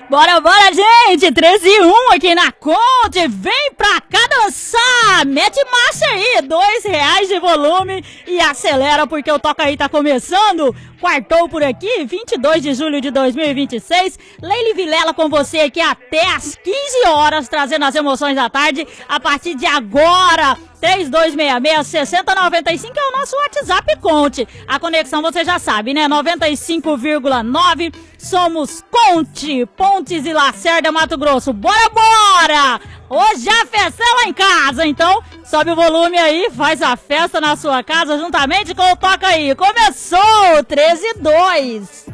Bora, gente! 13 e 1 aqui na Conte. Vem pra cá dançar! Mete marcha aí! R$2 de volume e acelera porque o Toca Aí tá começando. Quartou por aqui, 22 de julho de 2026. Leile Vilela com você aqui até às 15 horas, trazendo as emoções da tarde. A partir de agora, 3266-6095 é o nosso WhatsApp Conte. A conexão você já sabe, né? 95,9. Somos Conte, Pontes e Lacerda, Mato Grosso. Bora! Hoje a festa é lá em casa, então sobe o volume aí, faz a festa na sua casa juntamente com o Toca Aí. Começou 13-2.